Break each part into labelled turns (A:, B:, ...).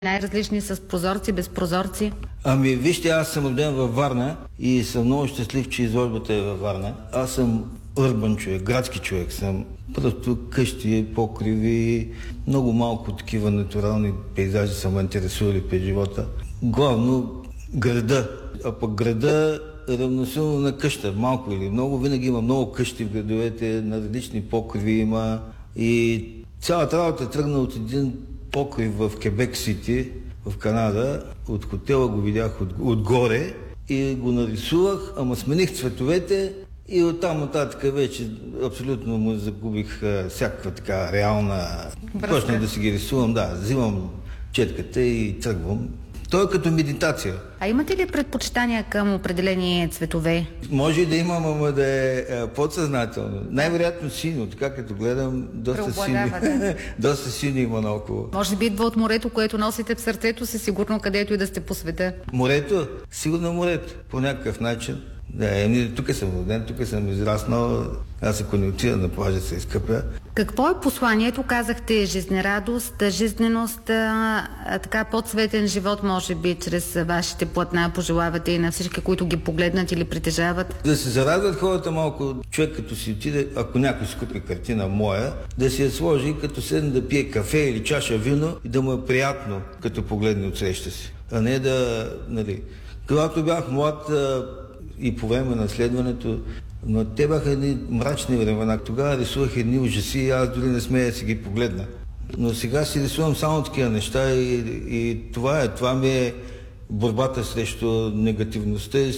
A: най-различни с прозорци, без прозорци?
B: Ами вижте, аз съм роден във Варна и съм много щастлив, че изложбата е във Варна. Аз съм урбан човек, градски човек съм. Просто къщи, покриви, много малко такива натурални пейзажи са ме интересували през живота. Главно града, а пък града е равносилно на къща, малко или много. Винаги има много къщи в градовете, на различни покриви има и цялата работа тръгна от един покрив в Кебек Сити, в Канада. От хотела го видях отгоре и го нарисувах, ама смених цветовете и оттам нататък вече абсолютно му загубих всякаква така реална... Почнах да си ги рисувам, да, взимам четката и тръгвам. То е като медитация.
A: А имате ли предпочитания към определени цветове?
B: Може и да имам, ама да е подсъзнателно. Най-вероятно синьо, така като гледам, доста синьо. Да. Доста синьо има наоколо.
A: Може би идва от морето, което носите в сърцето си, сигурно където и да сте по света.
B: Морето? Сигурно морето. По някакъв начин. Да, тук съм роден, тук съм израснал. Аз ако не отида на плажа се изкъпя.
A: Какво е посланието? Казахте жизнерадост, жизненост, така по-цветен живот, може би, чрез вашите платна пожелавате и на всички, които ги погледнат или притежават?
B: Да се зарадват хората малко. Човек като си отиде, ако някой си купи картина моя, да си я сложи като седне да пие кафе или чаша вино и да му е приятно, като погледне от среща си. А не да, нали... Когато бях млад и по време на следването, но те бяха едни мрачни времена. Тогава рисувах едни ужаси и аз дори не смея да си ги погледна. Но сега си рисувам само такива неща и това ми е борбата срещу негативността и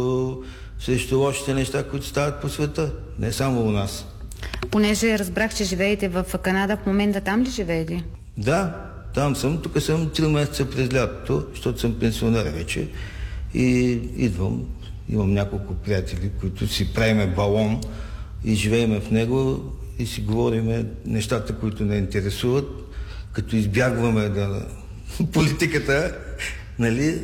B: срещу лошите неща, които стават по света, не само у нас.
A: Понеже разбрах, че живеете в Канада, в момента там ли живеете?
B: Да, там съм. Тук съм 3 месеца през лятото, защото съм пенсионер вече и идвам. Имам няколко приятели, които си правиме балон и живееме в него и си говориме нещата, които не интересуват, като избягваме политиката, нали?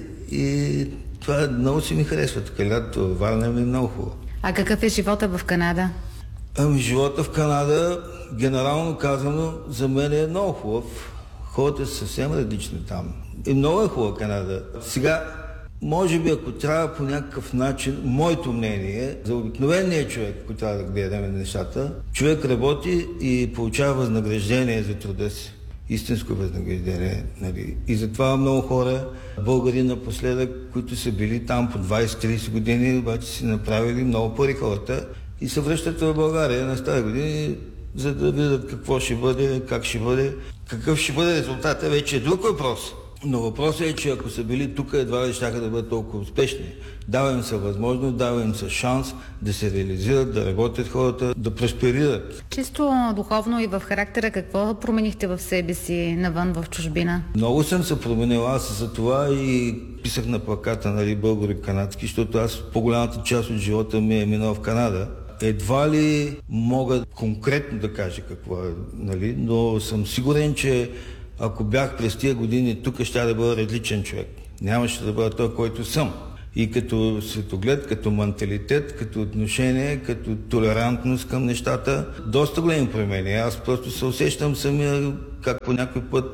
B: И това много си ми харесва. Така лято Варна ми е много хубаво.
A: А какъв е живота в Канада?
B: Ами живота в Канада, генерално казано, за мен е много хубав. Хората са съвсем различни там. И много е хубава Канада. Сега, може би, ако трябва по някакъв начин, моето мнение, за обикновения човек, ако трябва да гледаме нещата, човек работи и получава възнаграждение за труда си. Истинско възнаграждение. Нали? И затова много хора, българи напоследък, които са били там по 20-30 години, обаче си направили много пари хората и се връщат в България на стари години, за да видят какво ще бъде, как ще бъде, какъв ще бъде резултата, вече е друг въпрос. Но въпросът е, че ако са били тук, едва ли щяха да бъдат толкова успешни. Дава им се възможност, дава им се шанс да се реализират, да работят хората, да просперират.
A: Чисто духовно и в характера, какво променихте в себе си навън в чужбина?
B: Много съм се променил. Аз за това и писах на плаката, нали, българо-канадски, защото аз по-голямата част от живота ми е минал в Канада. Едва ли мога конкретно да кажа какво е, нали, но съм сигурен, че ако бях през тия години тук, ще да бъда различен човек. Нямаше да бъда той, който съм. И като светоглед, като менталитет, като отношение, като толерантност към нещата, доста големи промени. Аз просто се усещам самия, как по някой път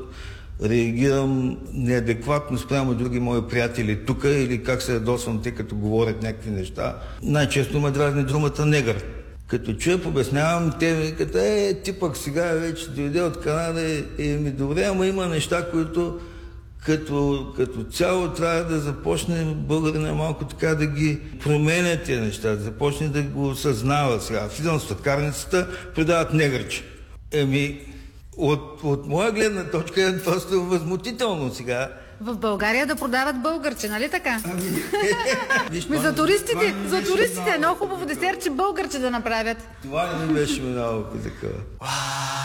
B: реагирам неадекватно спрямо други мои приятели тук или как се ядосвам те, като говорят някакви неща. Най-често ме дразни думата негър. Като човек обяснявам, те ми казват, ти пък сега вече дойде от Канада и ми добре, ама има неща, които като цяло трябва да започне българина малко така да ги променя тези неща, да започне да го осъзнава сега. Влизам в сладкарницата, продават негърче. От моя гледна точка е просто възмутително сега.
A: В България да продават българче, нали така? За туристите е много хубаво десертче българче да направят.
B: Това не ми беше минало по такова.